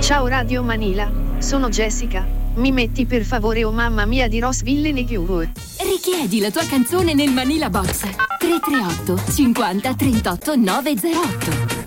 Ciao Radio Manila, sono Jessica. Mi metti per favore Oh Mamma Mia di Ross Villain Chiugo. Richiedi la tua canzone nel Manila Box 338 50 38 908.